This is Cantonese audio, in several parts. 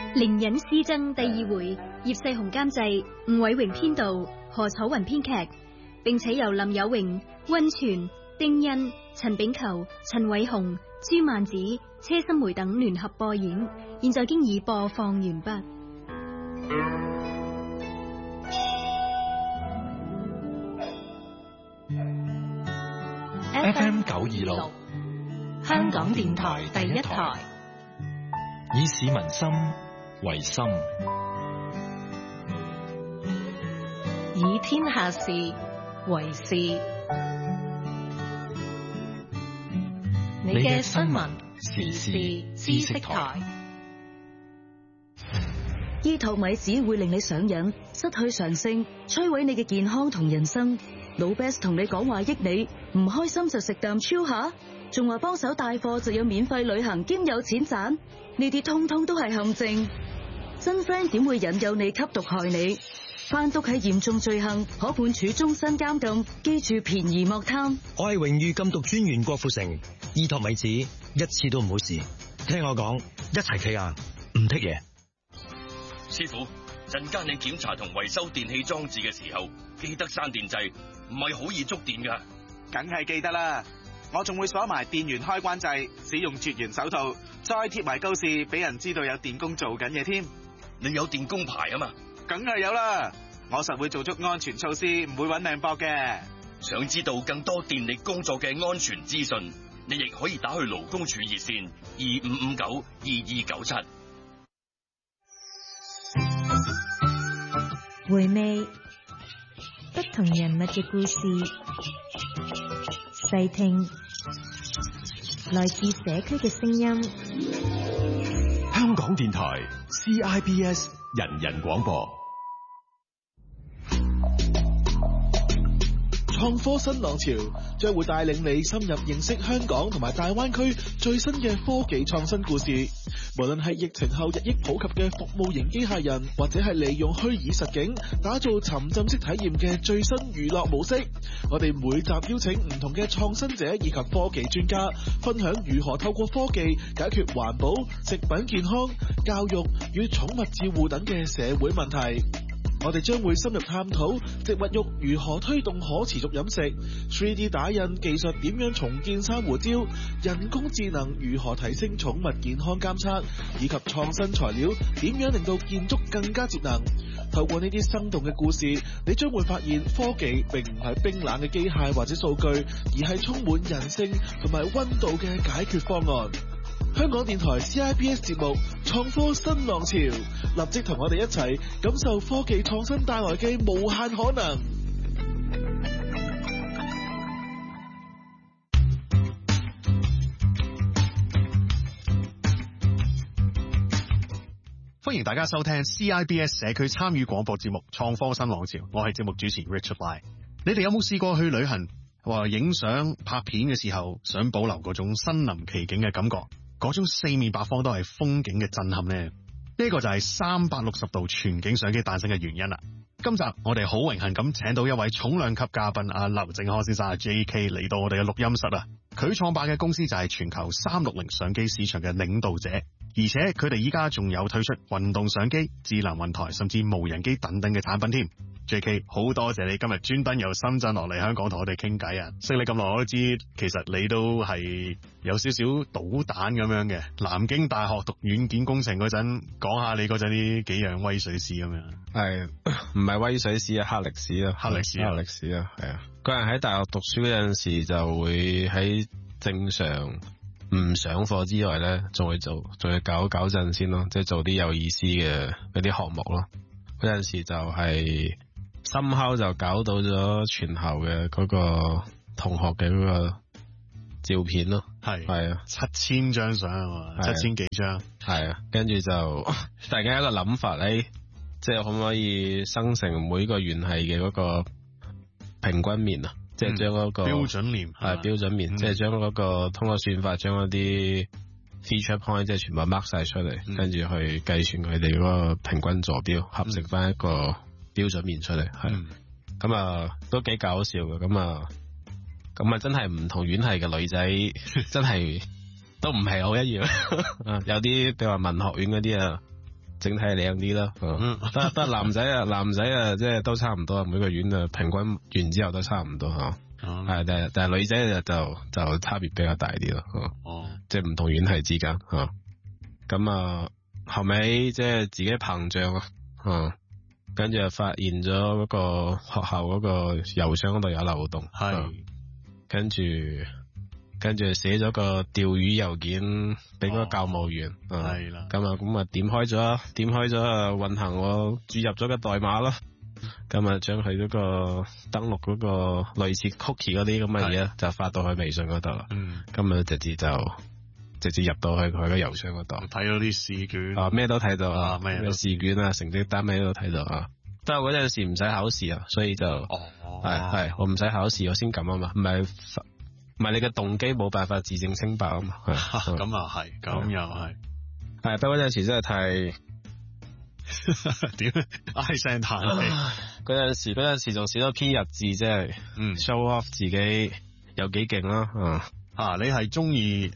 靈隱私爭第2回，葉世雄監製，吳偉榮編導，何楚雲編劇，並且由林有榮、溫泉、丁欣、陳炳球、陳偉雄、朱曼子、車心梅等聯合播演，現在經已播放完畢。 FM 926，香港電台第1台，以市民心為心， 以天下事為事。你嘅新聞時事知識台。 醫托米只會令你上癮，失去常性，摧毀你嘅健康同人生。老 Best 同你講話益你，唔開心就食啖超下，仲話幫手帶貨就有免費旅行兼有錢賺，呢啲通通都係陷阱。真 friend 點會引誘你吸毒害你？販毒係嚴重罪行，可判處終身監禁。記住便宜莫貪。 我係榮譽禁毒專員郭富城，醫托米子一次都唔好試。聽我講，一齊企硬，唔剔嘢。 師傅，陣間你檢查同維修電器裝置嘅時候，記得閂電掣，唔係好易觸電噶。 梗係記得啦，我仲會鎖埋電源開關掣，使用絕緣手套，再貼埋告示，俾人知道有電工做緊嘢添。 你有電工牌啊嘛？ 梗係有啦，我實會做足安全措施，唔會搵命搏嘅。 想知道更多電力工作嘅安全資訊，你亦可以打去勞工處熱線25592297。 回味不同人物嘅故事，細聽來自社區嘅聲音。 香港電台 CIBS 人人廣播。 創科新浪潮將會帶領你深入認識香港同埋大灣區最新嘅科技創新故事。無論係疫情後日益普及嘅服務型機械人，或者係利用虛擬實境打造沉浸式體驗嘅最新娛樂模式，我哋每集邀請唔同嘅創新者以及科技專家，分享如何透過科技解決環保、食品健康、教育與寵物照護等嘅社會問題。我哋將會深入探討植物肉如何推動可持續飲食， 3D 打印技術點樣重建珊瑚礁，人工智能如何提升寵物健康監測，以及創新材料點樣令到建築更加節能。透過呢啲生動嘅故事，你將會發現科技並唔係冰冷嘅機械或者數據，而係充滿人性同埋溫度嘅解決方案。香港電台 CIBS 節目創科新浪潮，立即同我哋一齊感受科技創新帶來嘅無限可能。 歡迎大家收聽 CIBS 社區參與廣播節目創科新浪潮，我係節目主持 Richard Lai。你哋有冇試過去旅行或影相拍片嘅時候，想保留嗰種身臨其境嘅感覺，嗰種四面八方都係風景嘅震撼呢？呢個就係360度全景相機誕生嘅原因啦。今集我哋好榮幸咁請到一位重量級嘉賓阿劉正康先生JK 嚟到我哋嘅錄音室啊。佢創辦嘅公司就係全球360相機市場嘅領導者，而且佢哋依家仲有推出運動相機、智能雲台甚至無人機等等嘅產品添。JK 好多謝你今日專登由深圳落嚟香港同我哋傾偈啊！識你咁耐我都知，其實你都係有少少搗蛋咁樣嘅。南京大學讀軟件工程嗰陣，講下你嗰陣呢幾樣威水史咁樣。 係唔係威水史啊？黑歷史啊！黑歷史啊！係啊！嗰人喺大學讀書嗰陣時就會喺正常唔上課之外咧，仲要搞陣先咯，即係做啲有意思嘅嗰啲項目咯。嗰陣時就係深烤就搞到咗全校嘅嗰個同學嘅嗰個照片咯，係啊，7000張相啊嘛，7000幾張，係啊，跟住就大家一個諗法咧，即係可唔可以生成每個元系嘅嗰個平均面啊？即係將嗰個標準面係標準面，即係將嗰個通過算法將嗰啲 feature point 即係全部 mark 晒出嚟，跟住去計算佢哋嗰個平均坐標，合成翻一個標準面出嚟，係咁啊，都幾搞笑嘅。咁啊真係唔同院系嘅女仔真係都唔係好一樣有啲比如話文學院嗰啲啊， 整體靚啲咯。得男仔啊，即係都差唔多，每個院啊平均完之後都差唔多嚇。係，但係女仔就差別比較大啲咯。即係唔同院系之間嚇。咁啊，後尾即係自己膨脹啊，跟住就發現咗嗰個學校嗰個郵箱嗰度有漏洞，跟住寫咗個釣魚郵件俾嗰個教務員， 係啦， 咁啊點開咗啊運行我注入咗個代碼咯，咁啊將佢嗰個登錄嗰個類似 cookie 嗰啲咁嘅嘢就發到去微信嗰度啦，咁啊直接入到去佢個郵箱嗰度， 睇到啲試卷， 咩都睇到啊，咩試卷啊，成績單咩都睇到啊。不過嗰陣時唔使考試啊，所以就係我唔使考試我先撳啊嘛，唔係你嘅動機冇辦法自證清白啊嘛。 咁啊係，咁又係， 不過嗰陣時真係太點唉聲嘆氣。 嗰陣時仲寫咗篇日誌，即係show off 自己有幾勁啦。 你係中意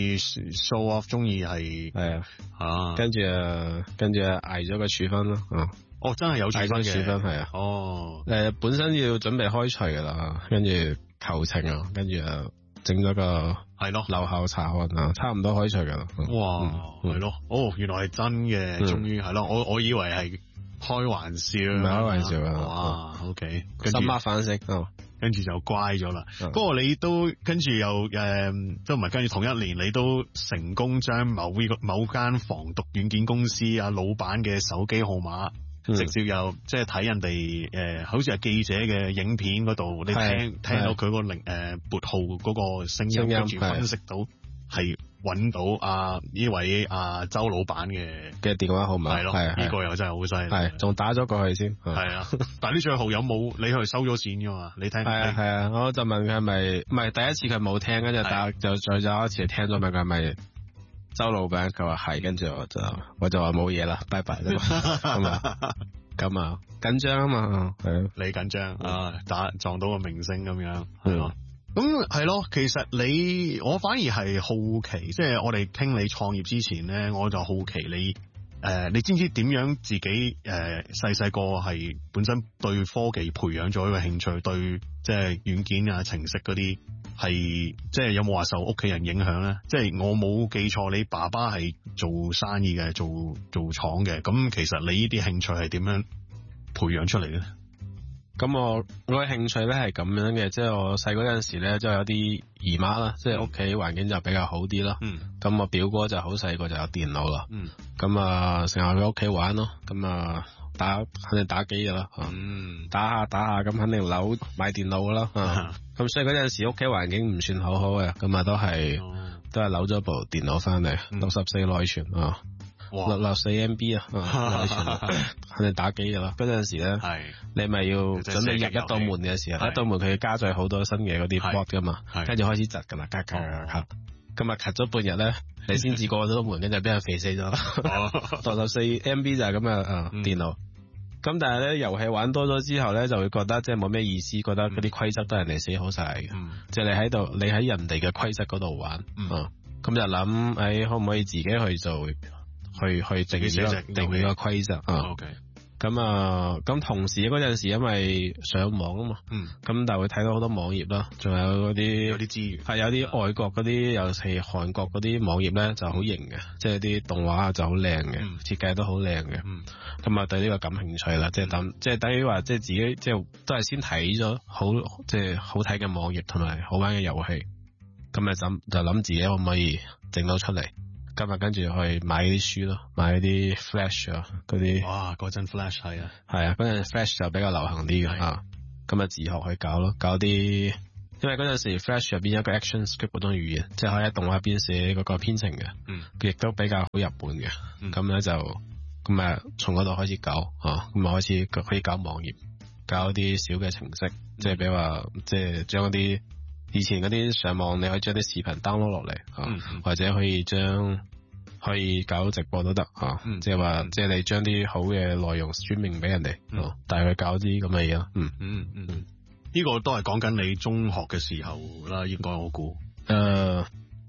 show off， 中意係跟住挨咗個處分咯。 真係有處分嘅， 處分係啊。本身要準備開除噶啦，跟住求情啊，跟住整咗個係咯留校查看啊，差唔多開除噶啦。 哇，係咯，原來係真嘅，終於係咯，我以為係開玩笑， 唔係開玩笑啊。 哇，OK， 深刻反省。 跟住就乖咗啦。不過你都跟住又都唔係跟住同一年，你都成功將某間防毒軟件公司老闆嘅手機號碼直接又即係睇人哋好似係記者嘅影片嗰度，你聽到佢個撥號嗰個聲音，跟住分析到係揾到呢位周老闆嘅電話號碼，係咯，呢個又真係好犀利， 係仲打咗過去先， 係啊，但係呢最後有冇你去收咗錢噶嘛？你聽係啊，我就問佢係咪唔係第一次佢冇聽，跟住就再有一次聽咗問佢係咪周老闆，佢話係，跟住我就話冇嘢啦，拜拜啦，咁啊緊張啊嘛，係你緊張撞到個明星咁樣，係咯。咁係咯，其實我反而係好奇，即係我哋傾你創業之前咧，我就好奇你知唔知點樣自己細個係本身對科技培養咗一個興趣，對即係軟件啊程式嗰啲係即係有冇話受屋企人影響咧？即係我冇記錯，你爸爸係做生意嘅，做廠嘅，咁其實你呢啲興趣係點樣培養出嚟嘅？ 咁我嘅興趣咧係咁樣嘅，即係我細嗰陣時咧，即係有啲姨媽啦，即係屋企環境就比較好啲啦。咁我表哥就好細個就有電腦啦。咁啊成日去屋企玩咯，咁啊肯定打機噶啦。打下咁肯定買電腦噶啦。咁所以嗰陣時屋企環境唔算好好嘅，咁啊都係扭咗部電腦翻嚟，64內存啊。64 MB 肯定打機噶啦。嗰陣時咧，你咪要準備入一道門嘅時候，一道門佢要加載好多新嘅嗰啲 bot 噶嘛，跟住開始窒噶啦，咁啊咳咗半日咧，你先至過咗道門，跟住俾人肥死咗。64 MB 就係咁啊電腦。咁但係咧遊戲玩多咗之後咧，就會覺得即係冇咩意思，覺得嗰啲規則都係人哋寫好晒嘅，即係你喺人哋嘅規則嗰度玩，咁就諗可唔可以自己去做？去定個規則咁同時嗰陣時因為上網啊嘛，咁但係會睇到好多網頁啦，仲有嗰啲有啲資源係有啲外國嗰啲，尤其係韓國嗰啲網頁咧就好型嘅，即係啲動畫就好靚嘅，設計都好靚嘅，咁啊對呢個感興趣啦，即係等於話即係自己即係都係先睇咗即係好睇嘅網頁同埋好玩嘅遊戲，咁就諗自己可唔可以整到出嚟。今日跟住去買啲書咯，買啲 Flash 啊嗰啲。 哇，嗰陣 Flash 係啊， 嗰陣 Flash 就比較流行啲嘅咁啊自學去搞咯，搞啲，因為嗰陣時 Flash 入邊有一個 Action Script 嗰種語言，即係可以喺動畫入邊寫嗰個編程嘅，佢亦都比較好日本嘅，咁咧就咁啊從嗰度開始搞咁啊開始可以搞網頁，搞啲小嘅程式，即係比如話即係將啲以前嗰啲上網你可以將啲視頻 download 落嚟，或者可以搞直播都得，即係話即係你將啲好嘅內容 streaming 俾人哋，但係佢搞啲咁嘅嘢咯。 呢個都係講緊你中學嘅時候啦，應該我估。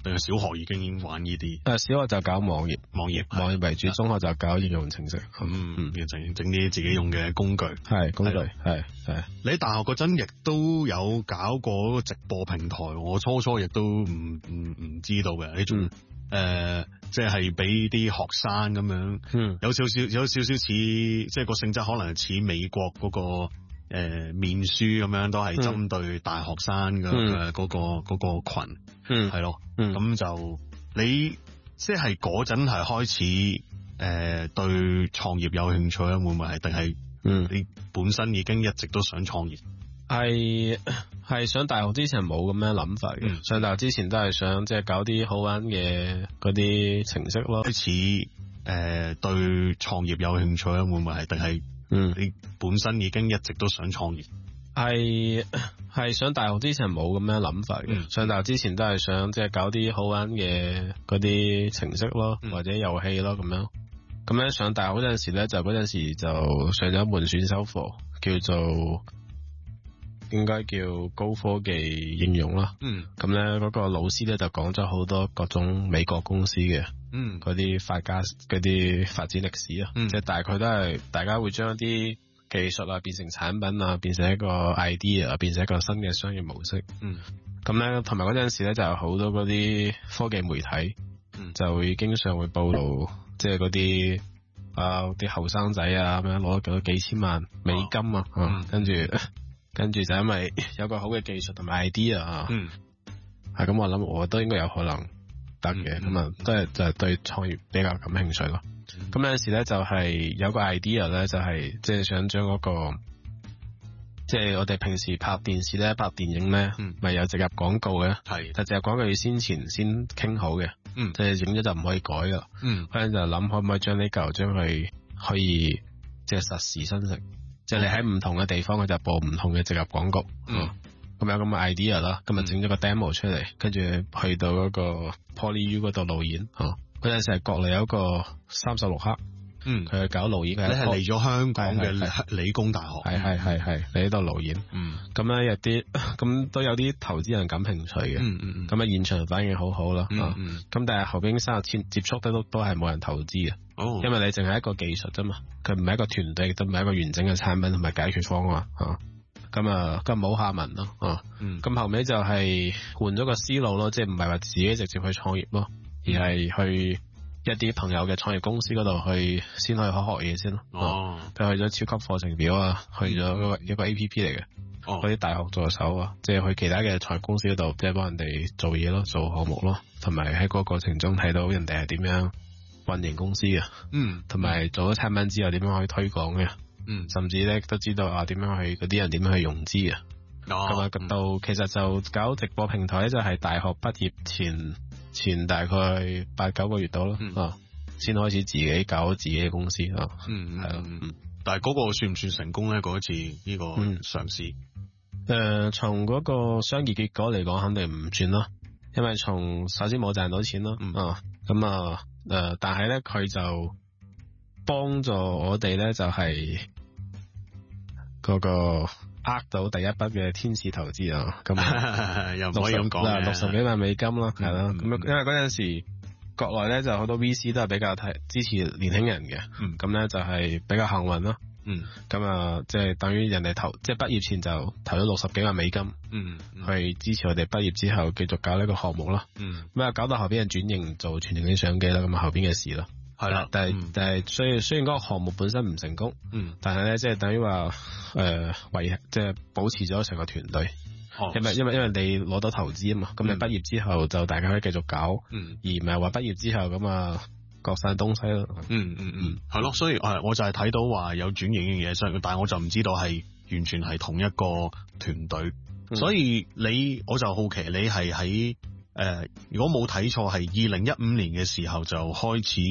定係小學已經玩呢啲？ 小學就搞網頁為主，中學就搞應用程式。 要整啲自己用嘅工具。 係工具，係。 你喺大學嗰陣亦都有搞過直播平台，我初亦都唔知道嘅。你仲即係俾啲學生咁樣，有少少似，即係個性質可能似美國嗰個面書咁樣，都係針對大學生嘅嗰個群，係咯。咁就你即係嗰陣係開始對創業有興趣咧，會唔會係？定係你本身已經一直都想創業？ 係上大學之前冇咁樣諗法嘅，上大學之前都係想即係搞啲好玩嘅嗰啲程式咯。 開始對創業有興趣咧，會唔會係？定係你本身已經一直都想創業？ 係上大學之前冇咁樣諗法嘅，上大學之前都係想即係搞啲好玩嘅嗰啲程式咯，或者遊戲咯咁樣。咁樣上大學嗰陣時咧，嗰陣時就上咗一門選修課，叫做應該叫高科技應用啦。咁咧嗰個老師咧就講咗好多各種美國公司嘅嗰啲發展歷史啊，即係大概都係大家會將一啲技術啊變成產品啊，變成一個 idea， 變成一個新嘅商業模式。咁咧同埋嗰陣時咧就有好多嗰啲科技媒體，就會經常會報道，即係嗰啲後生仔啊咁樣攞咗幾千萬美金啊，跟住就因為有個好嘅技術同埋 idea 啊，係咁我諗我都應該有可能得嘅，咁啊都係就係對創業比較感興趣咯。咁有陣時咧就係有個 idea 咧，就係即係想將嗰個即係我哋平時拍電視咧、拍電影咧，咪有植入廣告嘅，但植入廣告要先傾好嘅，即係影咗就唔可以改噶。嗰陣就諗可唔可以將呢嚿將佢可以即係實時生成，即係你喺唔同嘅地方佢就播唔同嘅植入廣告。咁有咁嘅 idea 啦，咁啊整咗個 demo 出嚟，跟住去到嗰個 PolyU 嗰度路演。嗰陣時係國內有一個36氪，佢去搞路演嘅。你係嚟咗香港嘅理工大學？係嚟呢度路演。咁咧有啲咁都有啲投資人感興趣嘅。咁啊現場反應好好啦。咁但係後邊三日接觸得都係冇人投資嘅。因為你淨係一個技術啫嘛，佢唔係一個團隊，亦都唔係一個完整嘅產品同埋解決方案。咁冇下文咯。咁後尾就係換咗個思路咯，即係唔係話自己直接去創業咯，而係去一啲朋友嘅創業公司嗰度先去學嘢先咯。佢去咗超級課程表啊，去咗一個 APP 嚟嘅，嗰啲大學助手啊，即係去其他嘅創業公司嗰度，即係幫人哋做嘢咯，做項目咯，同埋喺嗰個過程中睇到人哋係點樣運營公司嘅，同埋做咗產品之後點樣可以推廣嘅。甚至咧都知道點樣去嗰啲人點樣去融資啊。咁到其實就搞直播平台咧，就係大學畢業前大概8-9個月到咯，先開始自己搞自己嘅公司。係咯。 但係嗰個算唔算成功咧？嗰一次呢個嘗試？ 從嗰個商業結果嚟講，肯定唔算咯，因為首先冇賺到錢咯。但係咧佢就幫助我哋咧，就係嗰個到第一筆嘅天使投資啊。咁又唔可以咁講 60幾萬美金啦，係啦。咁因為嗰陣時國內咧就好多 VC 都係比較支持年輕人嘅，咁咧就係比較幸運咯。咁即係等於人哋即係畢業前就投咗60幾萬美金，去支持我哋畢業之後繼續搞呢個項目啦。咁搞到後邊係轉型做全景相機啦，咁後邊嘅事啦。係啦，但係雖然嗰個項目本身唔成功，但係咧即係等於話即係保持咗成個團隊。因為你攞到投資啊嘛，咁你畢業之後就大家可以繼續搞，而唔係話畢業之後咁各散東西咯。 係咯，所以我就係睇到話有轉型嘅嘢，但係我就唔知道係完全係同一個團隊。所以我就好奇你係喺如果冇睇錯係2015年嘅時候就開始